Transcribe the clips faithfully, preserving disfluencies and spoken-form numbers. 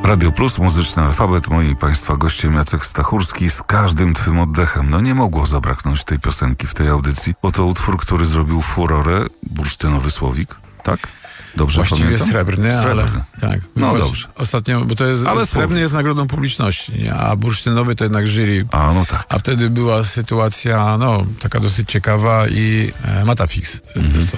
Radio Plus, Muzyczny Alfabet. Moi Państwa gościem Jacek Stachurski. Z każdym twym oddechem. No nie mogło zabraknąć tej piosenki w tej audycji. Oto utwór, który zrobił furorę. Bursztynowy Słowik, tak? Dobrze Właściwie pamiętam? srebrny, Srebrny. ale tak. No Choć dobrze. Ostatnio, bo to jest, Ale srebrny Słowik. jest nagrodą publiczności, a bursztynowy to jednak jury. A, no tak. A wtedy była sytuacja, no, taka dosyć ciekawa i e, Matafix dostał.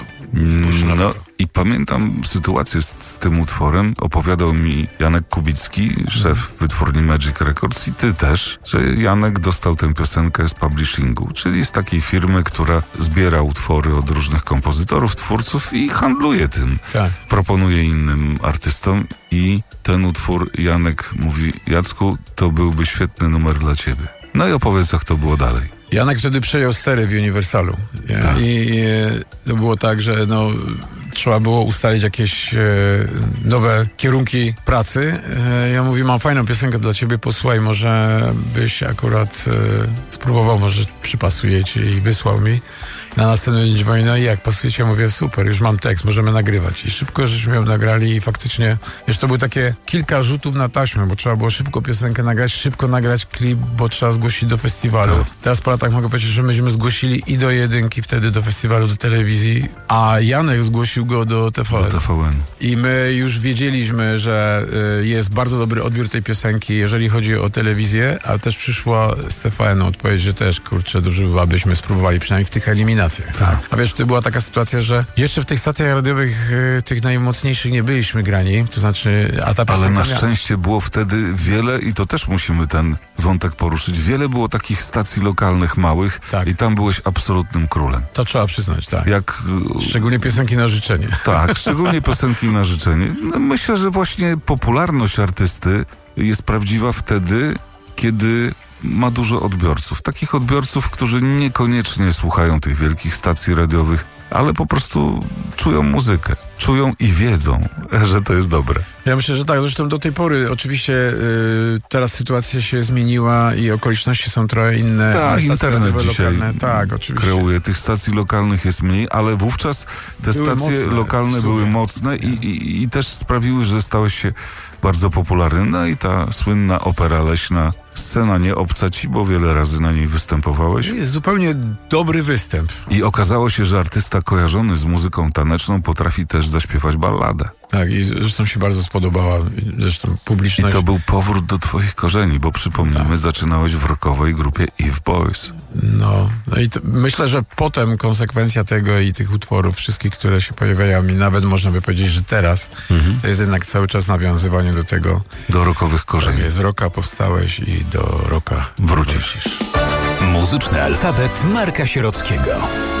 No i pamiętam sytuację z, z tym utworem. Opowiadał mi Janek Kubicki, szef wytwórni Magic Records, i ty też, że Janek dostał tę piosenkę z publishingu, czyli z takiej firmy, która zbiera utwory od różnych kompozytorów, twórców i handluje tym. Tak. Proponuje innym artystom i ten utwór Janek mówi: Jacku, to byłby świetny numer dla ciebie. No i opowiedz, jak to było dalej. Janek wtedy przejął stery w Uniwersalu. Tak. I e, to było tak, że no, trzeba było ustalić jakieś e, nowe kierunki pracy. E, ja mówię, mam fajną piosenkę dla ciebie, posłuchaj, może byś akurat e, spróbował, może przypasujecie, i wysłał mi. Na następny dzień dzwoni, no i jak pasujecie? Ja mówię, super, już mam tekst, możemy nagrywać. I szybko żeśmy ją nagrali i faktycznie, wiesz, to były takie kilka rzutów na taśmę, bo trzeba było szybko piosenkę nagrać, szybko nagrać klip, bo trzeba zgłosić do festiwalu. Tak. Teraz po latach mogę powiedzieć, że myśmy zgłosili i do jedynki wtedy do festiwalu, do telewizji, a Janek zgłosił go do T V N. Do T V N. I my już wiedzieliśmy, że y, jest bardzo dobry odbiór tej piosenki, jeżeli chodzi o telewizję, a też przyszła z T V N odpowiedź, że też, kurczę, dobrze by było, abyśmy spróbowali przynajmniej w tych eliminacjach. Tak. A wiesz, to była taka sytuacja, że jeszcze w tych stacjach radiowych y, tych najmocniejszych nie byliśmy grani, to znaczy, a ta Ale piosenka na mia- szczęście było wtedy wiele, i to też musimy ten wątek poruszyć, wiele było takich stacji lokalnych małych, Tak. i tam byłeś absolutnym królem. To trzeba przyznać, tak. Jak... Szczególnie piosenki na życzenie. Tak, szczególnie piosenki na życzenie. No, myślę, że właśnie popularność artysty jest prawdziwa wtedy, kiedy ma dużo odbiorców. Takich odbiorców, którzy niekoniecznie słuchają tych wielkich stacji radiowych, ale po prostu czują muzykę. Czują i wiedzą, że to jest dobre. Ja myślę, że tak. Zresztą do tej pory oczywiście y, teraz sytuacja się zmieniła i okoliczności są trochę inne. Tak, ale stacje internet radiowe dzisiaj lokalne, tak, oczywiście. kreuje. Tych stacji lokalnych jest mniej, ale wówczas te Były stacje mocne lokalne w sumie. były mocne i, i, i też sprawiły, że stałeś się bardzo popularny. No i ta słynna opera leśna, scena nie obca ci, bo wiele razy na niej występowałeś. Jest zupełnie dobry występ. I okazało się, że artysta kojarzony z muzyką taneczną potrafi też zaśpiewać balladę. Tak, i zresztą się bardzo spodobała. Zresztą I publiczność. to był powrót do twoich korzeni, bo przypomnijmy, Tak. zaczynałeś w rockowej grupie Eve Boys. No, no i to, myślę, że potem konsekwencja tego i tych utworów wszystkich, które się pojawiają, i nawet można by powiedzieć, że teraz Mhm. to jest jednak cały czas nawiązywanie do tego, Do rockowych korzeni. że z rocka powstałeś i do rocka Wrócisz. Muzyczny alfabet Marka Sierockiego.